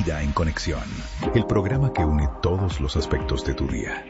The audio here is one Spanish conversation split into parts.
Vida en Conexión, el programa que une todos los aspectos de tu día.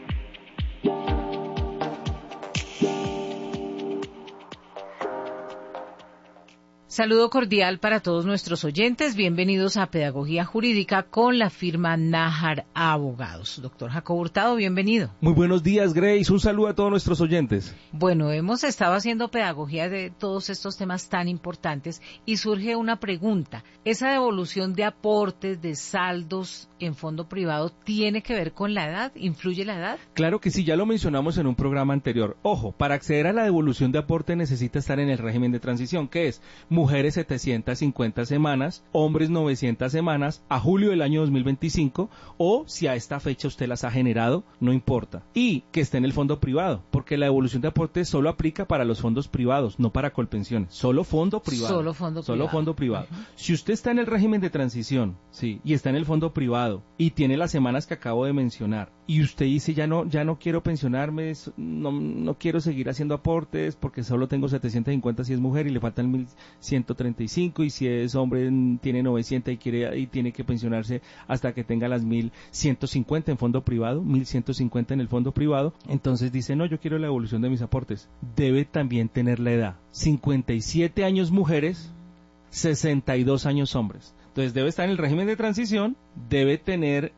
Saludo cordial para todos nuestros oyentes. Bienvenidos a Pedagogía Jurídica con la firma Nájar Abogados. Doctor Jacobo Hurtado, bienvenido. Muy buenos días, Grace. Un saludo a todos nuestros oyentes. Bueno, hemos estado haciendo pedagogía de todos estos temas tan importantes y surge una pregunta. ¿Esa devolución de aportes, de saldos en fondo privado, tiene que ver con la edad? ¿Influye la edad? Claro que sí, ya lo mencionamos en un programa anterior. Ojo, para acceder a la devolución de aporte necesita estar en el régimen de transición, que es mujeres 750 semanas, hombres 900 semanas, a julio del año 2025, o si a esta fecha usted las ha generado, no importa. Y que esté en el fondo privado, porque la devolución de aporte solo aplica para los fondos privados, no para Colpensiones. Solo fondo privado. Solo fondo privado. Uh-huh. Si usted está en el régimen de transición, sí, y está en el fondo privado, y tiene las semanas que acabo de mencionar, y usted dice, ya no quiero pensionarme, no quiero seguir haciendo aportes, porque solo tengo 750 si es mujer, y le faltan 1135, y si es hombre tiene 900 y tiene que pensionarse hasta que tenga las 1150 en fondo privado, 1150 en el fondo privado, entonces dice, no, yo quiero la devolución de mis aportes. Debe también tener la edad, 57 años mujeres, 62 años hombres. Entonces debe estar en el régimen de transición, debe tener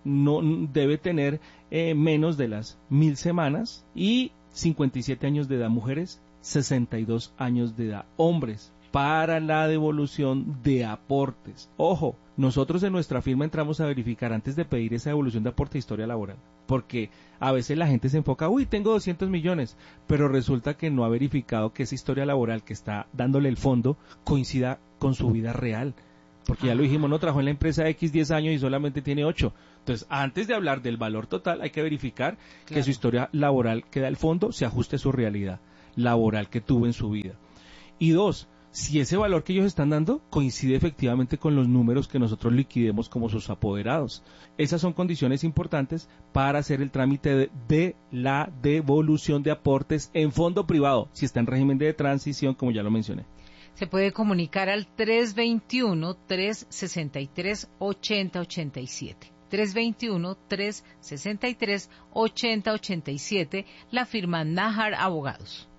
menos de las 1000 semanas y 57 años de edad mujeres, 62 años de edad hombres, para la devolución de aportes. Ojo, nosotros en nuestra firma entramos a verificar antes de pedir esa devolución de aporte historia laboral, porque a veces la gente se enfoca, tengo 200 millones, pero resulta que no ha verificado que esa historia laboral que está dándole el fondo coincida con su vida real. Porque ya lo dijimos, no trabajó en la empresa X 10 años y solamente tiene 8. Entonces, antes de hablar del valor total, hay que verificar que su historia laboral que da el fondo se ajuste a su realidad laboral que tuvo en su vida. Y 2, si ese valor que ellos están dando coincide efectivamente con los números que nosotros liquidemos como sus apoderados. Esas son condiciones importantes para hacer el trámite de la devolución de aportes en fondo privado, si está en régimen de transición, como ya lo mencioné. Se puede comunicar al 321-363-8087. 321-363-8087, la firma Nájar Abogados.